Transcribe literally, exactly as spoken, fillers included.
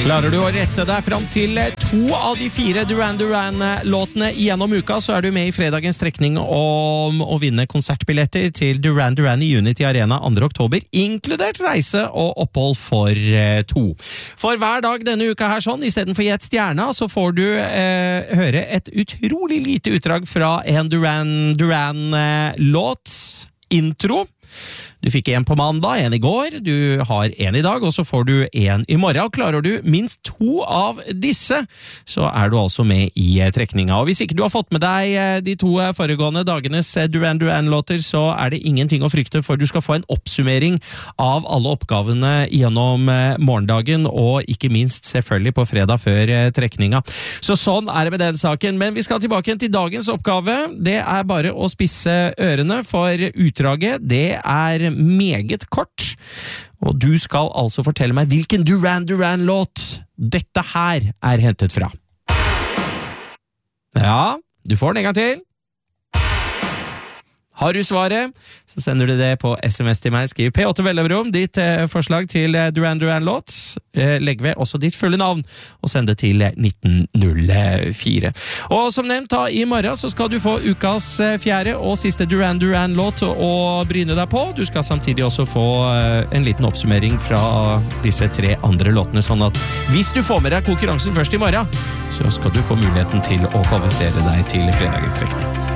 Klarer du å rette deg fram til to av de fire Duran Duran-låtene gjennom uka, så er du med i fredagens trekning om å vinne konsertbilletter til Duran Duran i Unity Arena andre oktober, inkludert reise og opphold for eh, to. For hver dag denne uka her sånn, i stedet for Gjett stjerna, så får du eh, høre et utrolig lite utdrag fra en Duran Duran-låt, intro. Du fikk en på mandag, en i går, du har en i dag, og så får du en i morgen. Og klarer du minst to av disse, så er du altså med i trekninga. Og hvis ikke du har fått med deg de to foregående dagenes Duran Duran-låter, så er det ingenting å frykte, for du skal få en oppsummering av alle oppgavene gjennom morgendagen, og ikke minst selvfølgelig på fredag før trekninga. Så sånn er det med den saken. Men vi skal tilbake til dagens oppgave. Det er bare å spisse ørene, for utdraget, det er meget kort, og du skal altså fortelle meg hvilken Duran Duran-låt dette her er hentet fra. Ja, du får den en gang til. Har du svaret, så sender du det på sms til meg. Skriv P åtte Vellemrom, ditt eh, forslag til eh, Duran Duran-låt. Eh, legg ved også ditt fulle navn, og send det til nitten null fire. Og som nevnt, da, i morgen så skal du få ukas eh, fjerde og siste Duran Duran-låt å bryne deg på. Du skal samtidig også få eh, en liten oppsummering fra disse tre andre låtene, sånn at hvis du får med deg konkurransen først i morgen, så skal du få muligheten til å kvalifisere deg til fredagens trekning.